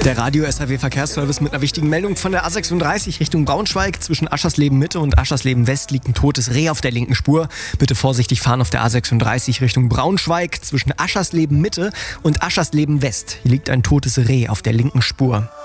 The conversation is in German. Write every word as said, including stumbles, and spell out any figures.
Der Radio-S R W-Verkehrsservice mit einer wichtigen Meldung von der A sechsunddreißig Richtung Braunschweig. Zwischen Aschersleben-Mitte und Aschersleben-West liegt ein totes Reh auf der linken Spur. Bitte vorsichtig fahren auf der A sechsunddreißig Richtung Braunschweig. Zwischen Aschersleben-Mitte und Aschersleben-West. Hier liegt ein totes Reh auf der linken Spur.